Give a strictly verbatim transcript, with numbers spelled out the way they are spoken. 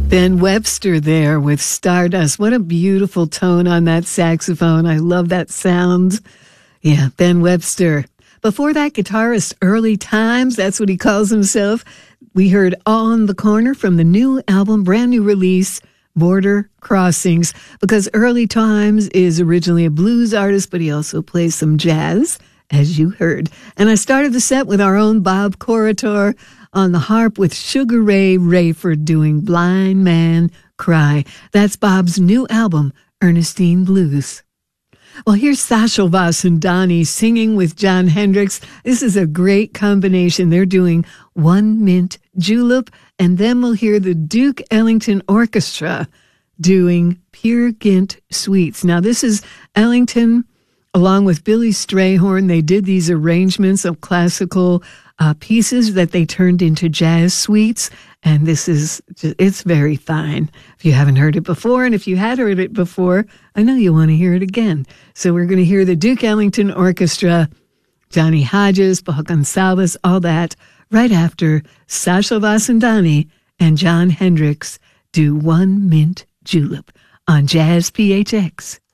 Ben Webster there with Stardust. What a beautiful tone on that saxophone. I love that sound. Yeah, Ben Webster. Before that, guitarist Early Times, that's what he calls himself. We heard On the Corner from the new album, brand new release, Border Crossings, because Early Times is originally a blues artist, but he also plays some jazz, as you heard. And I started the set with our own Bob Corritore on the harp with Sugar Ray Rayford doing Blind Man Cry. That's Bob's new album, Ernestine Blues. Well, here's Satchel Vasandani singing with Jon Hendricks. This is a great combination. They're doing One Mint Julep, and then we'll hear the Duke Ellington Orchestra doing Peer Gynt Suites. Now, this is Ellington along with Billy Strayhorn. They did these arrangements of classical uh, pieces that they turned into jazz suites. And this is, it's very fine if you haven't heard it before. And if you had heard it before, I know you want to hear it again. So we're going to hear the Duke Ellington Orchestra, Johnny Hodges, Paul Gonsalves, all that, right after Satchel Vasandani and Jon Hendricks do One Mint Julep on Jazz P H X.